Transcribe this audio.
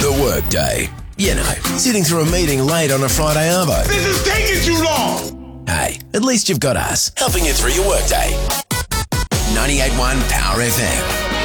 The workday. You know, sitting through a meeting late on a Friday arvo. This is taking too long! Hey, at least you've got us, helping you through your workday. 98.1 Power FM.